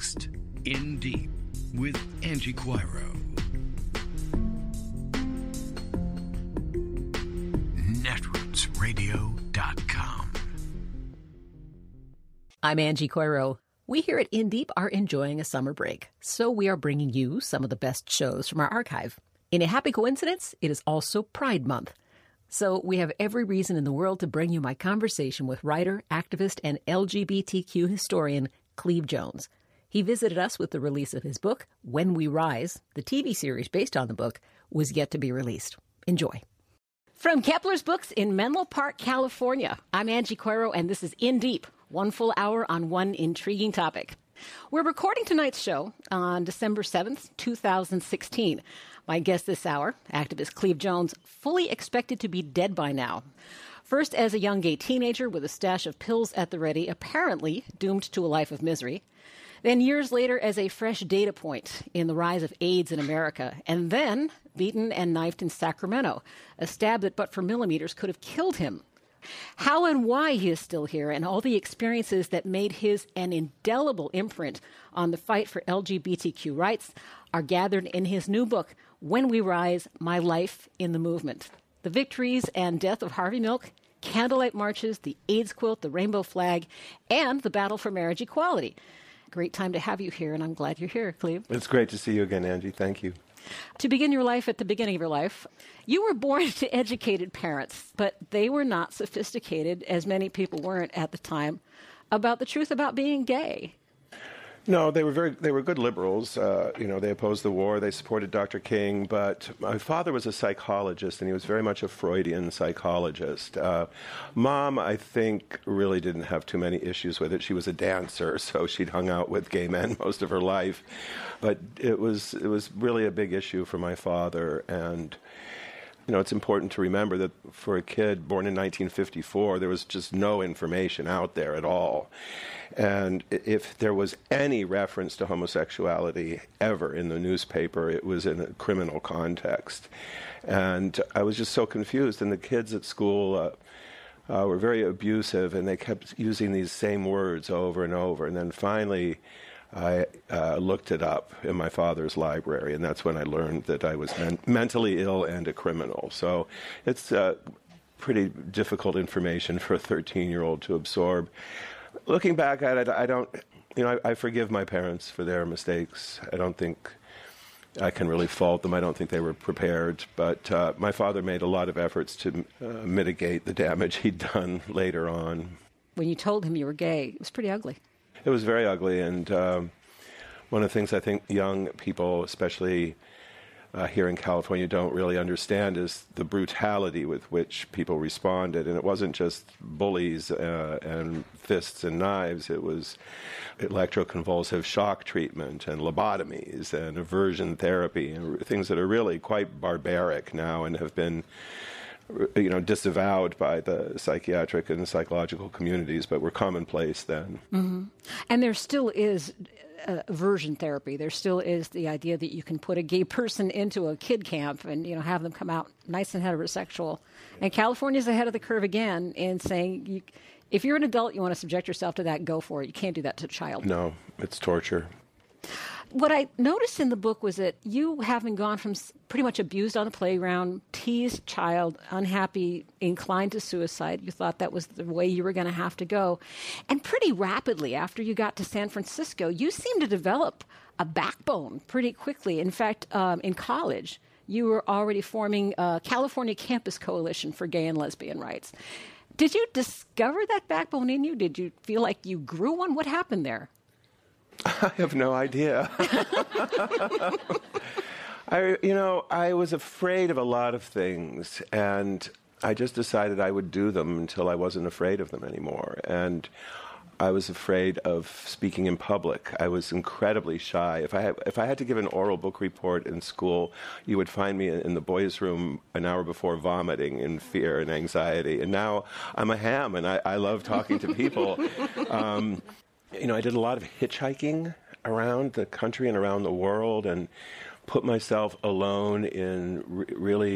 next. In Deep with Angie Quiro. Netrootsradio.com. I'm Angie Quiro. We here at In Deep are enjoying a summer break, so we are bringing you some of the best shows from our archive. In a happy coincidence, it is also Pride Month. So we have every reason in the world to bring you my conversation with writer, activist, and LGBTQ historian Cleve Jones. He visited us with the release of his book, When We Rise. The TV series based on the book was yet to be released. Enjoy. From Kepler's Books in Menlo Park, California, I'm Angie Quiro, and this is In Deep, one full hour on one intriguing topic. We're recording tonight's show on December 7th, 2016. My guest this hour, activist Cleve Jones, fully expected to be dead by now. First as a young gay teenager with a stash of pills at the ready, apparently doomed to a life of misery. Then years later as a fresh data point in the rise of AIDS in America. And then beaten and knifed in Sacramento. A stab that but for millimeters could have killed him. How and why he is still here and all the experiences that made his an indelible imprint on the fight for LGBTQ rights are gathered in his new book, When We Rise, My Life in the Movement. The victories and death of Harvey Milk, candlelight marches, the AIDS quilt, the rainbow flag, and the battle for marriage equality. Great time to have you here, and I'm glad you're here, Cleve. It's great to see you again, Angie. Thank you. To begin your life at the beginning of your life, you were born to educated parents, but they were not sophisticated, as many people weren't at the time, about the truth about being gay. No, they were good liberals. They opposed the war. They supported Dr. King. But my father was a psychologist, and he was very much a Freudian psychologist. Mom, I think, really didn't have too many issues with it. She was a dancer, so she'd hung out with gay men most of her life. But it was really a big issue for my father. And it's important to remember that for a kid born in 1954, there was just no information out there at all. And if there was any reference to homosexuality ever in the newspaper, it was in a criminal context. And I was just so confused. And the kids at school were very abusive, and they kept using these same words over and over. And then finally, I looked it up in my father's library, and that's when I learned that I was mentally ill and a criminal. So it's pretty difficult information for a 13-year-old to absorb. Looking back at it, I forgive my parents for their mistakes. I don't think I can really fault them. I don't think they were prepared. But my father made a lot of efforts to mitigate the damage he'd done later on. When you told him you were gay, it was pretty ugly. It was very ugly, and one of the things I think young people, especially here in California, don't really understand is the brutality with which people responded. And it wasn't just bullies and fists and knives. It was electroconvulsive shock treatment and lobotomies and aversion therapy and things that are really quite barbaric now and have been disavowed by the psychiatric and psychological communities, but were commonplace then. Mm-hmm. And there still is aversion therapy. There still is the idea that you can put a gay person into a kid camp and, have them come out nice and heterosexual. And California's ahead of the curve again in saying, if you're an adult, you want to subject yourself to that, go for it. You can't do that to a child. No, it's torture. What I noticed in the book was that you, having gone from pretty much abused on the playground, teased child, unhappy, inclined to suicide, you thought that was the way you were going to have to go. And pretty rapidly, after you got to San Francisco, you seemed to develop a backbone pretty quickly. In fact, in college, you were already forming a California Campus Coalition for Gay and Lesbian Rights. Did you discover that backbone in you? Did you feel like you grew one? What happened there? I have no idea. I was afraid of a lot of things, and I just decided I would do them until I wasn't afraid of them anymore. And I was afraid of speaking in public. I was incredibly shy. If I had to give an oral book report in school, you would find me in the boys' room an hour before vomiting in fear and anxiety. And now I'm a ham, and I love talking to people. I did a lot of hitchhiking around the country and around the world and put myself alone in really